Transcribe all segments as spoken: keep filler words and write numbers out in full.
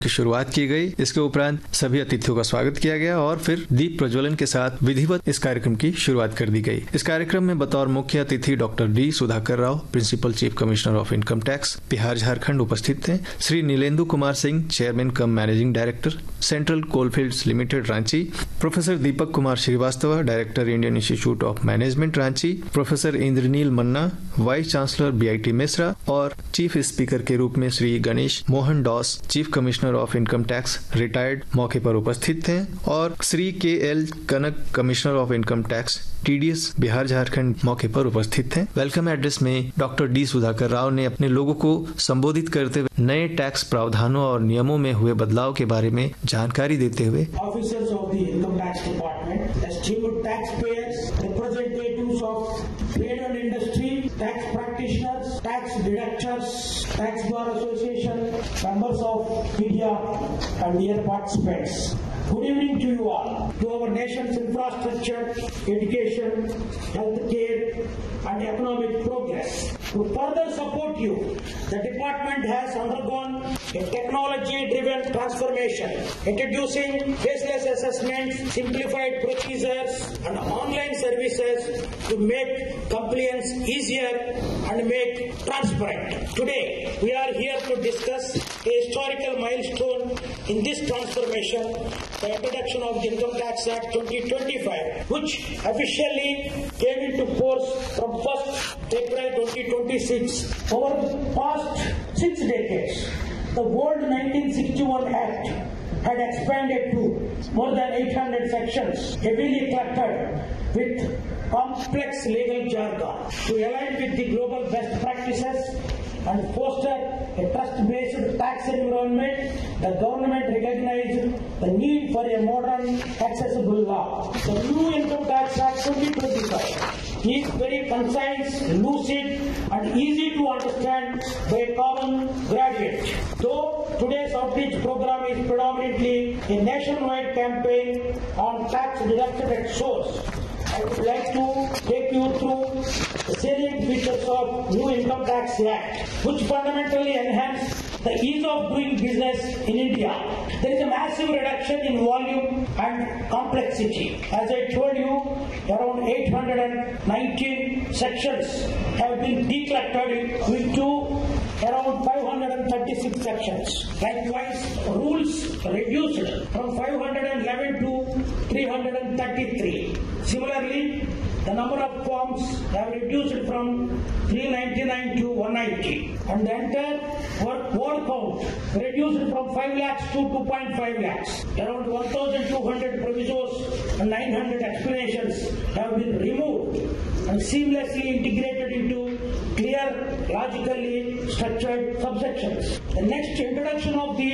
की शुरुआत की गई। इसके उपरांत सभी अतिथियों का स्वागत किया गया और फिर दीप प्रज्वलन के साथ विधिवत इस कार्यक्रम की शुरुआत कर दी गई। इस कार्यक्रम में बतौर मुख्य अतिथि doctor D Sudhakar Rao, principal chief commissioner of income tax Bihar Jharkhand उपस्थित थे। Shri Nilendu Kumar Singh, chairman cum managing director, central coalfields limited Ranchi, professor Deepak Kumar Srivastava, director Indian institute of management Ranchi, professor Indranil Manna, vice chancellor B I T Mishra और चीफ स्पीकर के रूप में Shri Ganesh Mohan DOS, chief commissioner of income tax retired मौके पर उपस्थित थे और श्री के L Kanak, commissioner of income tax T D S Bihar Jharkhand मौके पर उपस्थित थे। वेलकम एड्रेस में डॉक्टर डी सुधाकर राव ने अपने लोगों को संबोधित करते हुए नए टैक्स प्रावधानों और नियमों में हुए बदलाव के बारे में जानकारी देते हुए officers of the income tax department, esteemed tax payers, representatives of trade and industry, tax practitioners, tax डिडक्टर्स, tax bar association, members of media and dear participants. Good evening to you all. To our nation's infrastructure, education, healthcare, and economic progress. To further support you, the department has undergone a technology-driven transformation, introducing faceless assessments, simplified procedures, and online services to make compliance easier and make transparent. Today, we are here to discuss a historical milestone in this transformation, the introduction of the Income Tax Act twenty twenty-five, which officially came into force from first April twenty twenty-six. Over the past six decades, the old nineteen sixty-one Act had expanded to more than eight hundred sections, heavily cluttered with complex legal jargon. To align with the global best practices and foster a trust-based tax environment, the government recognized the need for a modern, accessible law. The new Income Tax Act twenty twenty-five is very concise, lucid, and easy to understand by a common graduate. Though today's outreach program is predominantly a nationwide campaign on tax deduction at source, I would like to take you through the salient features of new Income Tax Act, which fundamentally enhance the ease of doing business in India. There is a massive reduction in volume and complexity. As I told you, around eight hundred nineteen sections have been decluttered with two around five hundred thirty-six sections. Likewise, rules reduced from five hundred eleven to three hundred thirty-three. Similarly, the number of forms have reduced from three ninety-nine to one ninety, and the entire word, word count reduced from five lakhs to two point five lakhs. Around one thousand two hundred provisos and nine hundred explanations have been removed and seamlessly integrated into clear, logically structured subsections. The next introduction of the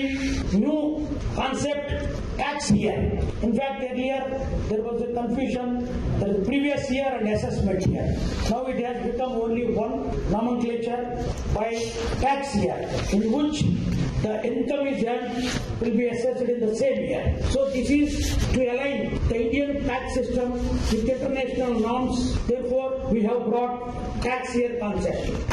new concept, tax year. In fact, earlier there was a confusion. There is previous year and assessment year. Now it has become only one nomenclature by tax year, in which the income is earned will be assessed in the same year. So this is to align the Indian tax system with international norms. Therefore, we have brought tax year concept.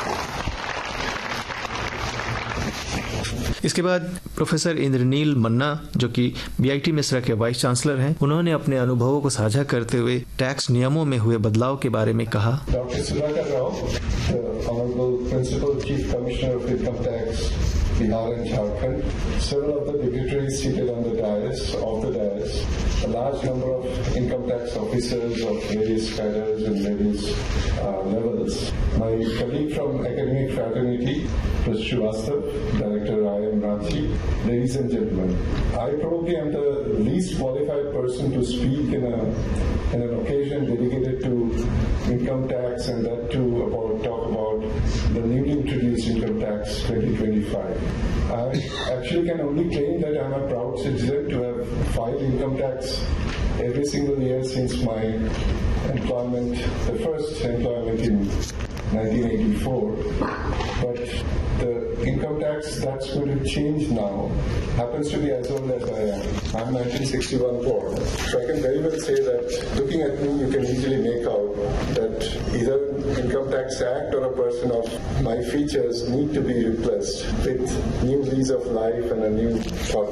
इसके बाद professor Indranil मन्ना, जो कि B I T Mishra के vice chancellor हैं, उन्होंने अपने अनुभवों को साझा करते हुए टैक्स नियमों में हुए बदलाव के बारे में कहा। Doctor Sudhakar Rao, honourable principal chief commissioner of income tax Bihar and Jharkhand, several of the dignitaries seated on the dais, of the dais, a large number of income tax officers of various cadres and various uh, levels. My colleague from academic fraternity, Mister Srivastav, Director I I M Ranchi, ladies and gentlemen, I probably am the least qualified person to speak in a in an occasion dedicated to income tax, and that too about talk about the newly introduced income tax twenty twenty-five. I actually can only claim that I'm a proud citizen to have filed income tax every single year since my employment, the first employment in nineteen eighty-four, but the income tax that's going to change now happens to be as old as I am. I'm nineteen sixty-one born, so I can very well say that looking at me, you can easily make out that either Income Tax Act or a person of my features need to be replaced with new lease of life and a new thought